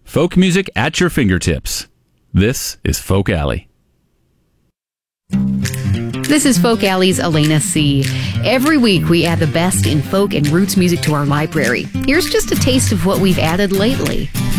Folk music at your fingertips. This is Folk Alley. This is Folk Alley's Elena C. Every week we add the best in folk and roots music to our library. Here's just a taste of what we've added lately.